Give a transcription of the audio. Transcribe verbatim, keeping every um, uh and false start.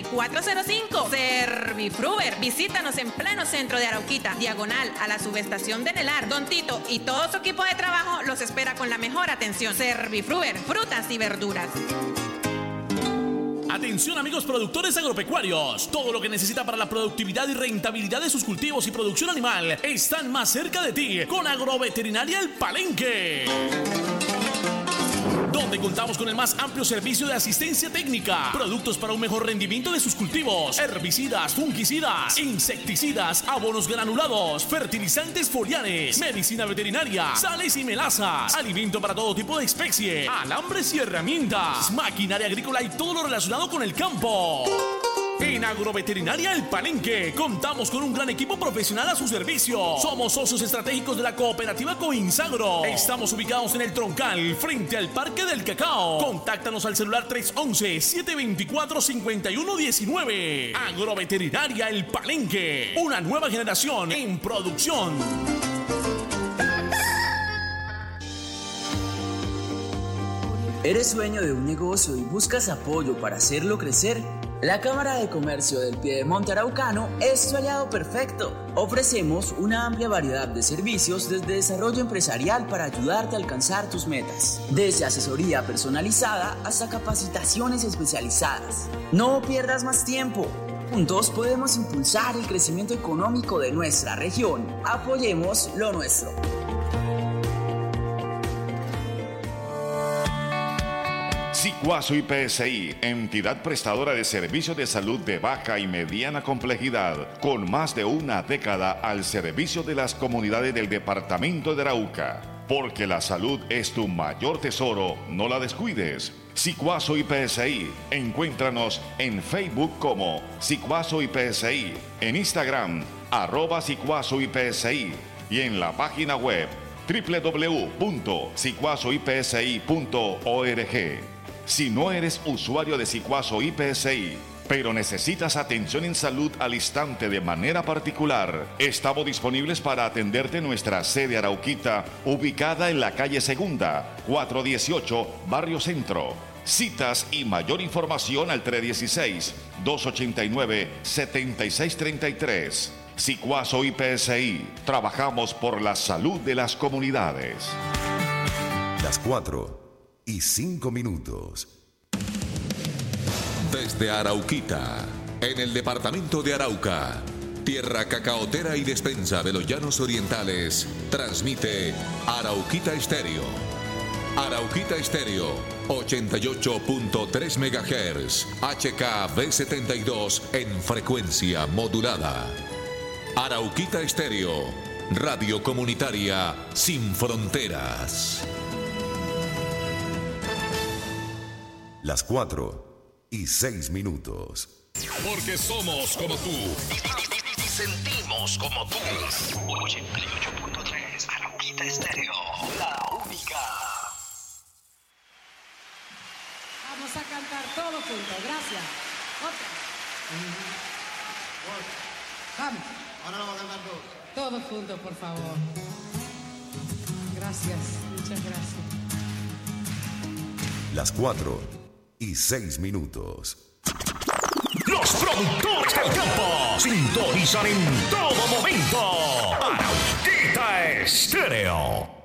y cuatro cero cinco. Servifruber. Visítanos en pleno centro de Arauquita, diagonal a la subestación de Nelar. Don Tito y todo su equipo de trabajo los espera con la mejor atención. Servifruber, frutas y verduras. Atención amigos productores agropecuarios, todo lo que necesita para la productividad y rentabilidad de sus cultivos y producción animal están más cerca de ti con Agroveterinaria El Palenque, donde contamos con el más amplio servicio de asistencia técnica, productos para un mejor rendimiento de sus cultivos, herbicidas, fungicidas, insecticidas, abonos granulados, fertilizantes foliares, medicina veterinaria, sales y melazas, alimento para todo tipo de especie, alambres y herramientas, maquinaria agrícola y todo lo relacionado con el campo. En Agroveterinaria El Palenque contamos con un gran equipo profesional a su servicio. Somos socios estratégicos de la cooperativa Coinsagro. Estamos ubicados en el Troncal, frente al Parque del Cacao. Contáctanos al celular tres once, siete veinticuatro, cincuenta y uno diecinueve. Agroveterinaria El Palenque, una nueva generación en producción. ¿Eres dueño de un negocio y buscas apoyo para hacerlo crecer? La Cámara de Comercio del Piedemonte Araucano es tu aliado perfecto. Ofrecemos una amplia variedad de servicios desde desarrollo empresarial para ayudarte a alcanzar tus metas. Desde asesoría personalizada hasta capacitaciones especializadas. No pierdas más tiempo. Juntos podemos impulsar el crecimiento económico de nuestra región. Apoyemos lo nuestro. Sicuazo I P S I, entidad prestadora de servicios de salud de baja y mediana complejidad, con más de una década al servicio de las comunidades del departamento de Arauca. Porque la salud es tu mayor tesoro, no la descuides. Sicuazo I P S I, encuéntranos en Facebook como Sicuazo I P S I, en Instagram, arroba Sicuazo I P S I, y en la página web doble u doble u doble u punto sicuazo i p s i punto org. Si no eres usuario de Sicuazo I P S I, pero necesitas atención en salud al instante de manera particular, estamos disponibles para atenderte en nuestra sede Arauquita, ubicada en la calle Segunda, cuatrocientos dieciocho, Barrio Centro. Citas y mayor información al tres uno seis, dos ocho nueve, siete seis tres tres. Sicuazo I P S I. Trabajamos por la salud de las comunidades. Las cuatro y cinco minutos. Desde Arauquita, en el departamento de Arauca, tierra cacaotera y despensa de los llanos orientales, transmite Arauquita Estéreo. Arauquita Estéreo, ochenta y ocho punto tres megahertz, H K B setenta y dos en frecuencia modulada. Arauquita Estéreo, radio comunitaria sin fronteras. Las cuatro y seis minutos. Porque somos como tú. Y sentimos como tú. ochenta y ocho punto tres, Arauquita Estéreo, la única. Vamos a cantar todos juntos, gracias. Otra. Vamos. Ahora lo vamos a cantar todos. Todos juntos, por favor. Gracias, muchas gracias. Las cuatro y seis minutos. Los productores del campo sintonizan en todo momento Arauquita Estéreo.